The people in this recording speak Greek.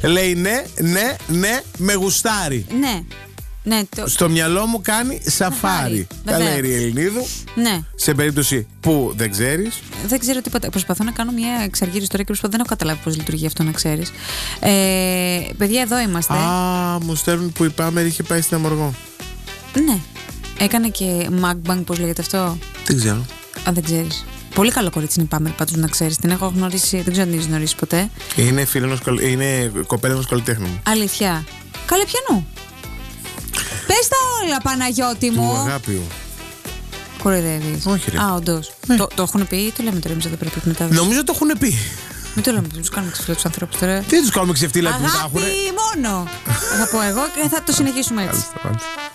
Λέει ναι, με γουστάρει. Ναι, Στο μυαλό μου κάνει σαφάρι. Τα λέει η Ελληνίδου. Ναι. Σε περίπτωση που δεν ξέρεις. Δεν ξέρω τίποτα. Προσπαθώ να κάνω μια εξαργύρωση τώρα και δεν έχω καταλάβει πώς λειτουργεί αυτό, να ξέρεις. Παιδιά, εδώ είμαστε. Μου στέλνουν που η Πάμερ είχε πάει στην Αμοργό. Ναι. Έκανε και mukbang, πώς λέγεται αυτό. Δεν ξέρω. Δεν ξέρεις. Πολύ καλό κορίτσι είναι η Πάμερ, πάντως να ξέρεις. Την έχω γνωρίσει, δεν ξέρω αν την έχεις γνωρίσει ποτέ. Είναι κοπέλα ενός καλλιτέχνη μου. Αλήθεια. Καλέ, πιανού. Πες τα όλα, Παναγιώτη μου. Του αγάπη. Κοροϊδεύεις. Όχι, ρε. Όντως. Το έχουν πει ή το λέμε τώρα εμείς εδώ πρέπει μετά. Νομίζω το έχουν πει. Μην το λέμε, τους κάνουμε ξεφτύλα τους ανθρώπους τώρα. Τι τους κάνουμε ξεφτύλα που τα αγάπη μόνο. Θα πω εγώ και θα το συνεχίσουμε έτσι.